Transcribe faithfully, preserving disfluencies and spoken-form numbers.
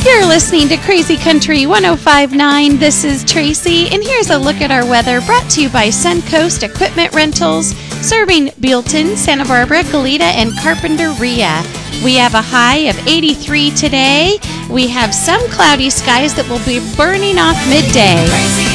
You're listening to Crazy Country one oh five point nine. This is Tracy, and here's a look at our weather brought to you by Suncoast Equipment Rentals, serving Buellton, Santa Barbara, Goleta, and Carpinteria. We have a high of eighty-three today. We have some cloudy skies that will be burning off midday.